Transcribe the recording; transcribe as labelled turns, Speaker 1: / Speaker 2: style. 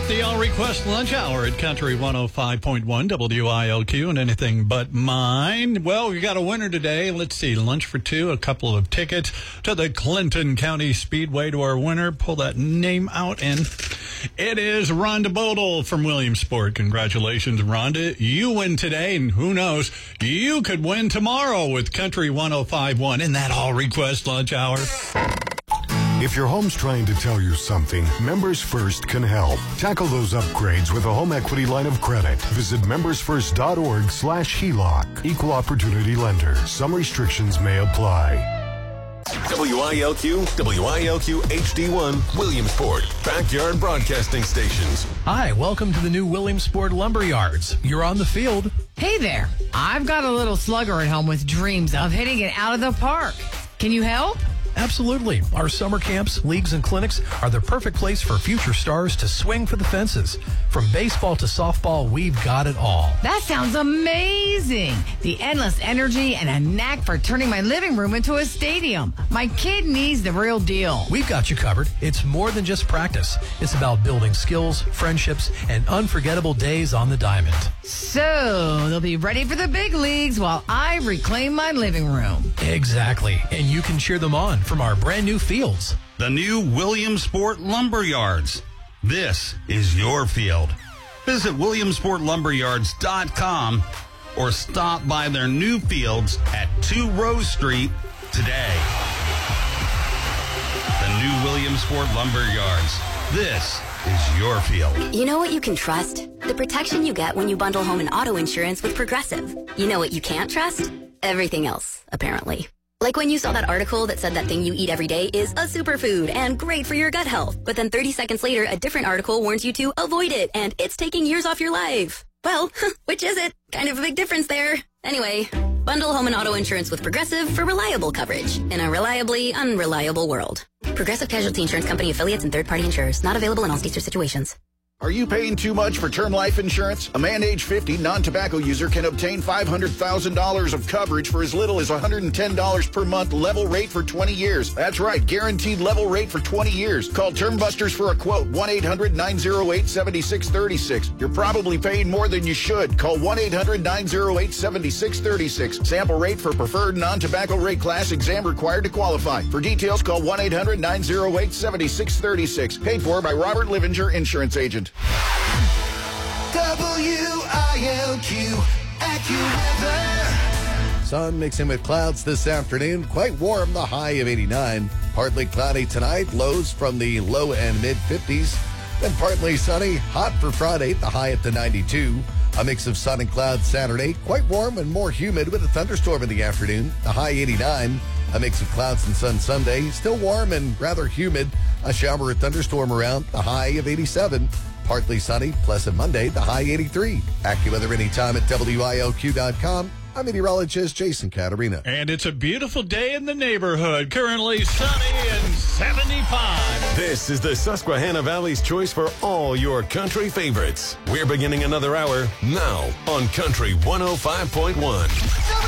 Speaker 1: the All Request Lunch Hour at Country 105.1 WILQ and anything but mine. Well, we got a winner today. Let's see, lunch for two, a couple of tickets to the Clinton County Speedway to our winner. Pull that name out, and it is Rhonda Bodel from Williamsport. Congratulations, Rhonda. You win today, and who knows, you could win tomorrow with Country 105.1 in that All Request Lunch Hour.
Speaker 2: If your home's trying to tell you something, Members First can help. Tackle those upgrades with a home equity line of credit. Visit membersfirst.org/HELOC. Equal opportunity lender. Some restrictions may apply.
Speaker 3: WILQ, WILQ HD1, Williamsport, backyard broadcasting stations.
Speaker 4: Hi, welcome to the new Williamsport Lumberyards. You're on the field.
Speaker 5: Hey there. I've got a little slugger at home with dreams of hitting it out of the park. Can you help?
Speaker 4: Absolutely. Our summer camps, leagues, and clinics are the perfect place for future stars to swing for the fences. From baseball to softball, we've got it all.
Speaker 5: That sounds amazing. The endless energy and a knack for turning my living room into a stadium. My kid needs the real deal.
Speaker 4: We've got you covered. It's more than just practice. It's about building skills, friendships, and unforgettable days on the diamond.
Speaker 5: So they'll be ready for the big leagues while I reclaim my living room.
Speaker 4: Exactly. And you can cheer them on from our brand new fields.
Speaker 6: The new Williamsport Lumberyards. This is your field. Visit WilliamsportLumberyards.com or stop by their new fields at 2 Rose Street today. The new Williamsport Lumberyards. This is your field.
Speaker 7: You know what you can trust? The protection you get when you bundle home and auto insurance with Progressive. You know what you can't trust? Everything else, apparently. Like when you saw that article that said that thing you eat every day is a superfood and great for your gut health. But then 30 seconds later, a different article warns you to avoid it and it's taking years off your life. Well, which is it? Kind of a big difference there. Anyway, bundle home and auto insurance with Progressive for reliable coverage in a reliably unreliable world. Progressive Casualty Insurance Company affiliates and third-party insurers. Not available in all states or situations.
Speaker 8: Are you paying too much for term life insurance? A man age 50 non-tobacco user can obtain $500,000 of coverage for as little as $110 per month, level rate for 20 years. That's right, guaranteed level rate for 20 years. Call Term Busters for a quote, 1-800-908-7636. You're probably paying more than you should. Call 1-800-908-7636. Sample rate for preferred non-tobacco rate class, exam required to qualify. For details, call 1-800-908-7636. Paid for by Robert Livinger, Insurance Agent.
Speaker 9: WILQ AccuWeather.
Speaker 10: Sun mixing with clouds this afternoon. Quite warm, the high of 89. Partly cloudy tonight, lows from the low and mid-50s. Then partly sunny, hot for Friday, the high at the 92. A mix of sun and clouds Saturday. Quite warm and more humid with a thunderstorm in the afternoon, the high 89. A mix of clouds and sun Sunday. Still warm and rather humid. A shower or thunderstorm around, the high of 87. Partly sunny, pleasant Monday, the high 83. AccuWeather anytime at WILQ.com. I'm meteorologist Jason Caterina.
Speaker 1: And it's a beautiful day in the neighborhood. Currently sunny and 75.
Speaker 3: This is the Susquehanna Valley's choice for all your country favorites. We're beginning another hour now on Country 105.1.